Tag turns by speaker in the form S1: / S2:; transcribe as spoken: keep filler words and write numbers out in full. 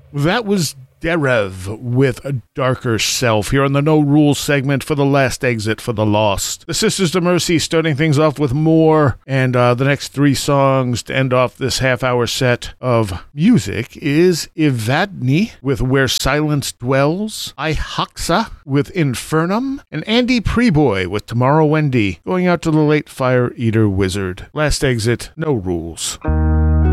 S1: That was Derev with a Darker Self here on the No Rules segment for the last exit for the Lost. The Sisters of Mercy starting things off with more, and uh, the next three songs to end off this half-hour set of music is Evadne with Where Silence Dwells, Ihaxa with Infernum, and Andy Preboy with Tomorrow Wendy, going out to the late Fire Eater Wizard. Last exit, No Rules.